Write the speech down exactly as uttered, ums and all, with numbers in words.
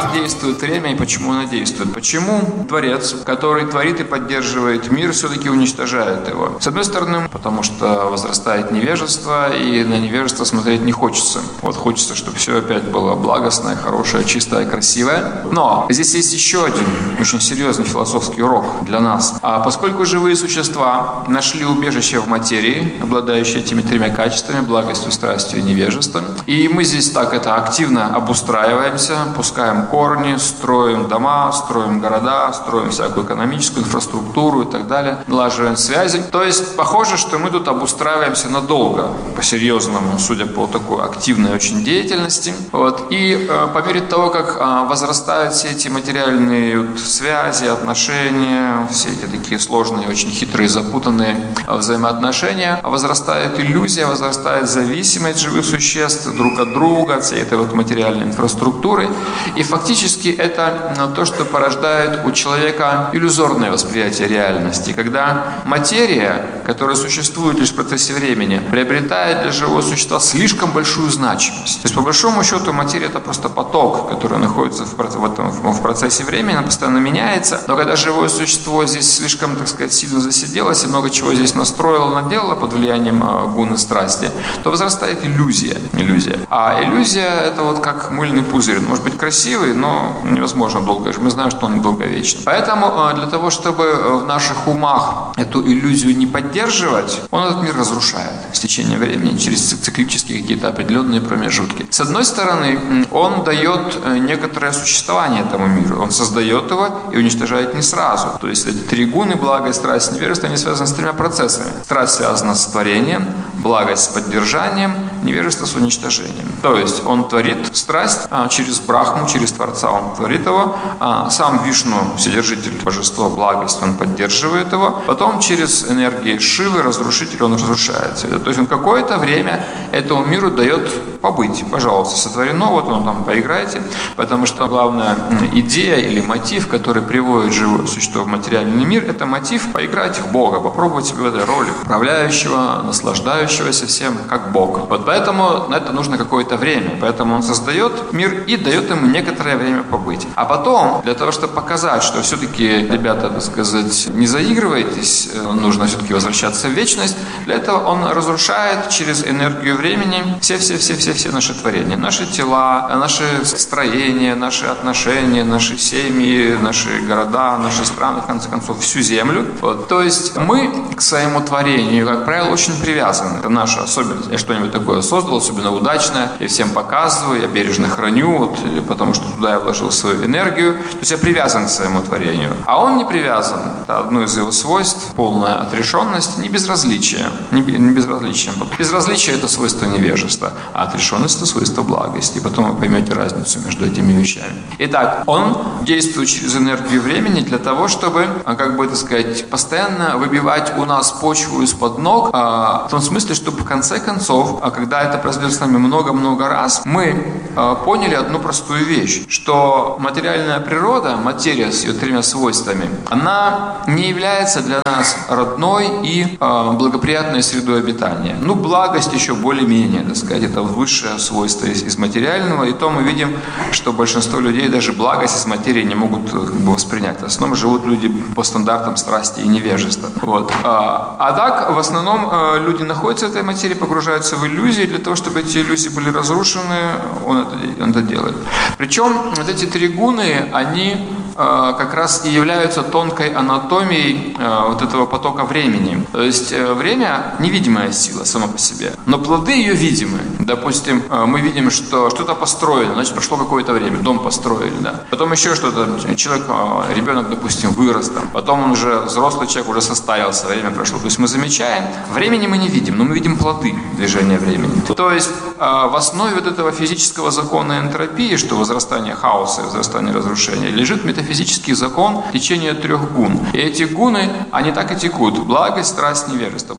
как действует время и почему оно действует. Почему Творец, который творит и поддерживает мир, все-таки уничтожает его? С одной стороны, потому что возрастает невежество, и на невежество смотреть не хочется. Вот хочется, чтобы все опять было благостное, хорошее, чистое, красивое. Но здесь есть еще один очень серьезный философский урок для нас. А поскольку живые существа нашли убежище в материи, обладающие этими тремя качествами, благостью, страстью и невежеством, и мы здесь так это активно обустраиваемся, пускаем корни, строим дома, строим города, строим всякую экономическую инфраструктуру и так далее, налаживаем связи. То есть похоже, что мы тут обустраиваемся надолго, по-серьезному, судя по такой активной очень деятельности. Вот. И э, по мере того, как э, возрастают все эти материальные вот, связи, отношения, все эти такие сложные, очень хитрые, запутанные э, взаимоотношения, возрастает иллюзия, возрастает зависимость живых существ друг от друга, от всей этой вот материальной инфраструктуры. И фактически это э, то, что порождает у человека иллюзорное восприятие реальности, когда материя, которая существует лишь в процессе времени, приобретает для живого существа слишком большую значимость. То есть, по большому счету, материя – это просто поток, который находится в, в, этом, в процессе времени, она постоянно меняется. Но когда живое существо здесь слишком, так сказать, сильно засиделось и много чего здесь настроило, наделало под влиянием гуны страсти, то возрастает иллюзия. иллюзия. А иллюзия – это вот как мыльный пузырь. Он может быть красивый, но невозможно долго. Мы знаем, что он недолговечен. Поэтому для того, чтобы в наших умах эту иллюзию не поддерживать, он этот мир разрушает с течением времени, через циклические какие-то определенные промежутки. С одной стороны, он дает некоторое существование этому миру. Он создает его и уничтожает не сразу. То есть эти три гуны, благость, страсть, невежество, они связаны с тремя процессами. Страсть связана с творением, благость с поддержанием, невежество с уничтожением. То есть он творит страсть а, через Брахму, через Творца он творит его. А, сам Вишну, Вседержитель, Божество, благость, он поддерживает его. Потом через энергии Шивы, разрушитель, он разрушается. То есть он какое-то время этому миру дает побыть. Пожалуйста, сотворено, вот он там, поиграйте. Потому что главная идея или мотив, который приводит живое существо в материальный мир, это мотив поиграть в Бога, попробовать себя в этой роли управляющего, наслаждающегося всем, как Бог. Вот поэтому на это нужно какое-то время. Поэтому он создает мир и дает ему некоторое время побыть. А потом, для того, чтобы показать, что все-таки, ребята, так сказать, не заигрывайтесь, нужно все-таки возвращаться в вечность, для этого он разрушает через энергию времени все-все-все-все-все наши творения. Наши тела, наши строения, наши отношения, наши семьи, наши города, наши страны, в конце концов, всю землю. Вот. То есть мы к своему творению, как правило, очень привязаны. Это наша особенность. Я что-нибудь такое создал, особенно удачное, я всем показываю, я бережно храню, вот, потому что туда я вложил свою энергию. То есть я привязан к своему творению. А он не привязан. Это одно из его свойств, полная отрешенность, не безразличие. Не, не безразличие. Безразличие – это свойство невежества, а отрешенность – это свойство благости. И потом вы поймете разницу между этими вещами. Итак, он действует через энергию времени для того, чтобы, как бы это сказать, постоянно выбивать у нас почву из-под ног, в том смысле, чтобы в конце концов, когда это произойдет с нами много-много раз, мы поняли одну простую вещь, что материальная природа, материя с ее тремя свойствами, она не является для нас родной и благоприятной средой обитания. Ну, благость еще более-менее, так сказать, это высшее свойство из, из материального, и то мы видим, что большинство людей даже благость из материи не могут как бы воспринять. В основном живут люди по стандартам страсти и невежества. Вот. А, а так, в основном, люди находятся в этой материи, погружаются в иллюзии. Для того, чтобы эти иллюзии были разрушены, он это, он это делает. Причем вот эти три гуны, они как раз и являются тонкой анатомией вот этого потока времени. То есть время – невидимая сила сама по себе, но плоды ее видимы. Допустим, мы видим, что что-то построено, значит, прошло какое-то время, дом построили, да. Потом еще что-то, человек, ребенок, допустим, вырос там, потом он уже взрослый человек, уже состоялся, время прошло. То есть мы замечаем, времени мы не видим, но мы видим плоды движения времени. То есть в основе вот этого физического закона энтропии, что возрастание хаоса и возрастание разрушения, лежит метафизический закон течения трех гун. И эти гуны, они так и текут. Благость, страсть, невежество.